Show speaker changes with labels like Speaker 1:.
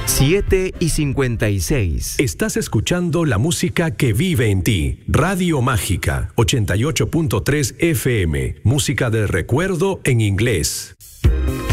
Speaker 1: 7:56.
Speaker 2: Estás escuchando la música que vive en ti. Radio Mágica, 88.3 FM. Música de recuerdo en inglés.